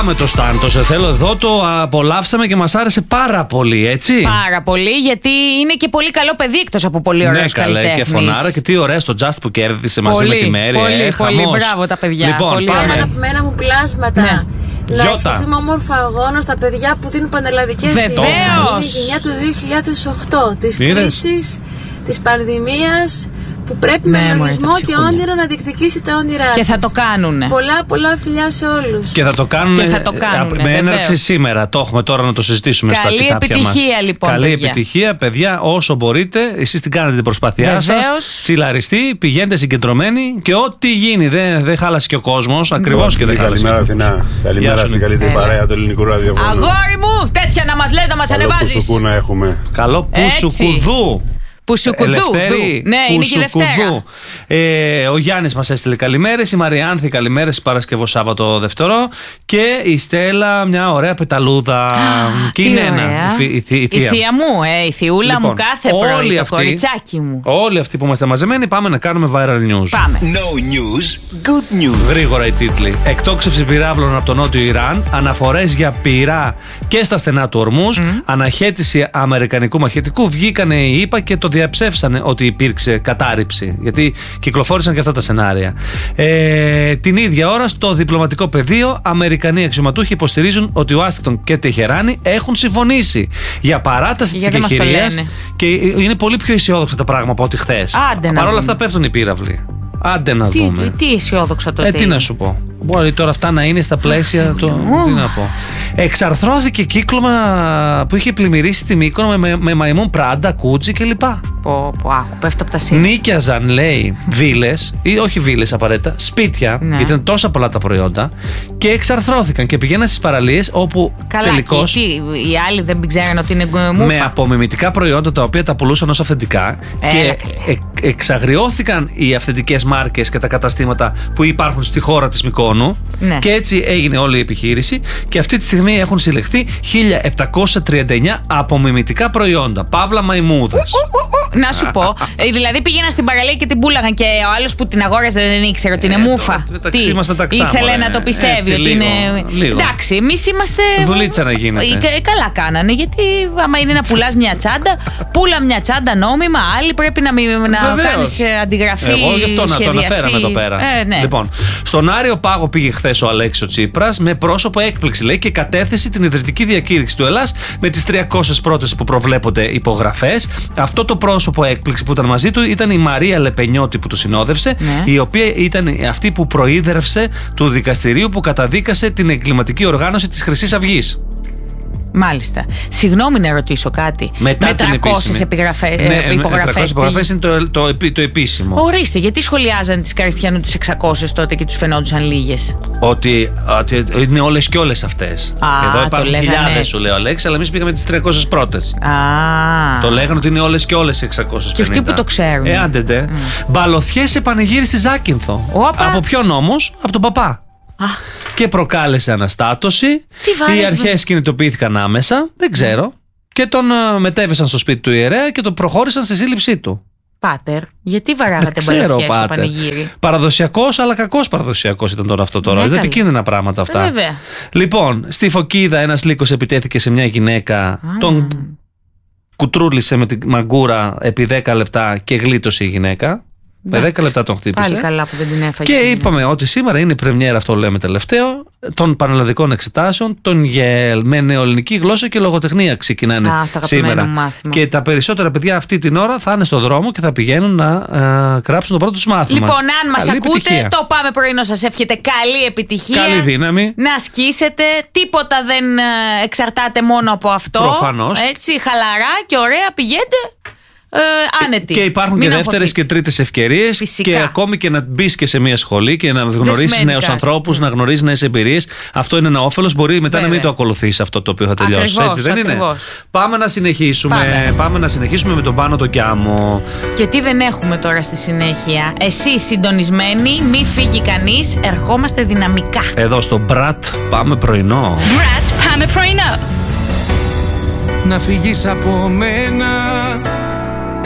Με το Στάν, σε θέλω εδώ, το απολαύσαμε και μας άρεσε πάρα πολύ, έτσι. Πάρα πολύ, γιατί είναι και πολύ καλό παιδί εκτός από πολύ ωραίος καλλιτέχνης. Ναι, και φωνάρα και τι ωραία στο Just που κέρδισε μαζί με τη Μέρη. Πολύ, μπράβο τα παιδιά. Λοιπόν, πολύ πάμε. Ένα αγαπημένα μου πλάσματα. Ναι. Να ευχηθούμε όμορφο αγώνα στα παιδιά που δίνουν πανελλαδικές συνέντες. Είναι η γενιά του 2008, της κρίσης, της πανδημίας, που πρέπει με λογισμό και όνειρο να διεκδικήσει τα όνειρά και της. θα το κάνουνε. Πολλά φιλιά σε όλους. Και θα το κάνουν με έναρξη σήμερα. Το έχουμε τώρα να το συζητήσουμε στα κοιτάπια μας. Καλή επιτυχία λοιπόν. Καλή επιτυχία, παιδιά, όσο μπορείτε. Εσείς την κάνετε την προσπάθειά σας. Τσιλαριστεί, πηγαίνετε συγκεντρωμένοι και ό,τι γίνει. Δεν χάλασε και ο κόσμος. Ακριβώς και δεν χάλασε. Καλημέρα, Αθηνά. Καλημέρα στην καλύτερη παρέα του ελληνικού ραδιοφώνου. Αγόρι μου, τέτοια να μας λες, να μας ανεβάζεις. Καλό πουσουκού να έχουμε. Καλό πουσουκουδού. Πουσουκουδού. Ναι, είναι και η Δευτέρα. Ο Γιάννης μας έστειλε καλημέρες. Η Μαριάνθη καλημέρες Παρασκευό Σάββατο Δευτερό. Και η Στέλλα μια ωραία πεταλούδα. Και είναι ένα. Η θεία μου, η θειούλα μου κάθε πρωί. Το κοριτσάκι μου. Όλοι αυτοί που είμαστε μαζεμένοι πάμε να κάνουμε viral news. Πάμε. No news, good news. Γρήγορα οι τίτλοι. Εκτόξευση πυράβλων από το νότιο Ιράν. Αναφορές για πυρά και στα στενά του Ορμούζ. Αναχέτηση αμερικανικού μαχητικού. Βγήκανε οι ΗΠΑ και το διαψεύσανε ότι υπήρξε κατάρριψη. Γιατί κυκλοφόρησαν και αυτά τα σενάρια. Την ίδια ώρα στο διπλωματικό πεδίο, Αμερικανοί αξιωματούχοι υποστηρίζουν ότι ο Ουάσιγκτον και Τεχεράνη έχουν συμφωνήσει για παράταση της εκεχηρίας. Και είναι πολύ πιο αισιόδοξα τα πράγματα από ό,τι χθες. Παρ' όλα αυτά πέφτουν οι πύραυλοι. Άντε να δούμε. Τι αισιόδοξα τότε. Τι να σου πω. Μπορεί τώρα αυτά να είναι στα πλαίσια του. Τι να πω. Εξαρθρώθηκε κύκλωμα που είχε πλημμυρίσει τη Μύκονο με μαϊμούν Πράντα, Κούτσι κλπ. Άκου, πέφτω από τα σύννεφα. Νίκιαζαν, λέει, βίλες, ή όχι βίλες απαραίτητα, σπίτια, γιατί ήταν τόσα πολλά τα προϊόντα, και εξαρθρώθηκαν και πηγαίναν στις παραλίες όπου τελικώς. Οι άλλοι δεν ξέραν ότι είναι μούφα. Με απομιμητικά προϊόντα τα οποία τα πουλούσαν ως αυθεντικά και εξαγριώθηκαν οι αυθεντικές μάρκες και τα καταστήματα που υπάρχουν στη χώρα της Μυκόνου. Και έτσι έγινε όλη η επιχείρηση και αυτή τη στιγμή έχουν συλλεχθεί 1739 απομιμητικά προϊόντα. Παύλα μαϊμούδας. Να σου πω, δηλαδή πήγαιναν στην παραλία και την πούλαγαν και ο άλλος που την αγόραζε δεν ήξερε ότι είναι μούφα. Ήθελε να το πιστεύει ότι είναι. Εντάξει, εμείς είμαστε. Δουλίτσα να γίνεται. Καλά κάνανε, γιατί άμα είναι να πουλάς μια τσάντα, πούλα μια τσάντα νόμιμα. Άλλοι πρέπει να κάνεις αντιγραφή. Εγώ γι' αυτό να το αναφέραμε εδώ πέρα. Λοιπόν, στον Άριο Πάγο πήγε χθες ο Αλέξης ο Τσίπρας με πρόσωπο έκπληξη, λέει, και κατέθεσε την ιδρυτική διακήρυξη του Ελλάς με τις 300 πρώτες που προβλέπονται υπογραφές. Αυτό το πρόσωπο έκπληξη που ήταν μαζί του ήταν η Μαρία Λεπενιώτη που του συνόδευσε, η οποία ήταν αυτή που προείδρευσε του δικαστηρίου που καταδίκασε την εγκληματική οργάνωση της Χρυσής Αυγής. Μάλιστα. Συγγνώμη να ρωτήσω κάτι. Με 300 υπογραφές. Με 300 υπογραφές είναι το επίσημο. Ορίστε, γιατί σχολιάζαν τις Καριστιανού τους 600 τότε και τους φαινόντουσαν λίγες. Ότι είναι όλες και όλες αυτές. Εδώ υπάρχουν χιλιάδες, σου λέει ο Αλέξης, αλλά εμείς πήγαμε τις 300 πρώτες. Το λέγανε ότι είναι όλες και όλες οι 650. Και αυτοί που το ξέρουν. Άντε. Μπαλωθιές σε πανηγύρι στη Ζάκυνθο. Από ποιον όμως? Από τον παπά. Και προκάλεσε αναστάτωση. Οι αρχές κινητοποιήθηκαν άμεσα, δεν ξέρω, και τον μετέβησαν στο σπίτι του ιερέα και τον προχώρησαν στη σύλληψή του. Πάτερ, γιατί βαράγατε μπαλωθιές στο πανηγύρι? Παραδοσιακός, αλλά κακός παραδοσιακός ήταν τώρα αυτό τώρα. Δεν επικίνδυνα πράγματα αυτά. Βέβαια. Λοιπόν, στη Φωκίδα ένας λύκος επιτέθηκε σε μια γυναίκα, τον κουτρούλησε με τη μαγκούρα επί 10 λεπτά και γλίτωσε η γυναίκα. Με 10 λεπτά τον χτύπησε. Πάλι καλά που δεν την έφαγε. Και είπαμε ότι σήμερα είναι η πρεμιέρα, αυτό λέμε τελευταίο, των πανελλαδικών εξετάσεων, των ΓΕΛ, με νεοελληνική γλώσσα και λογοτεχνία ξεκινάνε σήμερα. Και τα περισσότερα παιδιά αυτή την ώρα θα είναι στο δρόμο και θα πηγαίνουν να γράψουν το πρώτο τους μάθημα. Λοιπόν, αν μας ακούτε, το Πάμε Πρωινό σας εύχεται καλή επιτυχία. Καλή δύναμη. Να ασκήσετε. Τίποτα δεν εξαρτάται μόνο από αυτό. Προφανώς. Έτσι, χαλαρά και ωραία πηγαίνετε. Άνετη. Και υπάρχουν και δεύτερες και τρίτες ευκαιρίες. Φυσικά. Και ακόμη και να μπεις και σε μια σχολή και να γνωρίσεις νέους ανθρώπους, να γνωρίσεις νέες εμπειρίες. Αυτό είναι ένα όφελος. Μπορεί μετά να μην το ακολουθείς αυτό το οποίο θα τελειώσει. Έτσι δεν είναι? Πάμε να συνεχίσουμε. Πάμε να συνεχίσουμε με τον Πάνο τον Κιάμο. Και τι δεν έχουμε τώρα στη συνέχεια? Εσείς συντονισμένοι, μη φύγει κανείς. Ερχόμαστε δυναμικά. Εδώ στο Μπρατ Πάμε Πρωινό. Μπρατ Πάμε Πρωινό. Να φύγεις από μένα,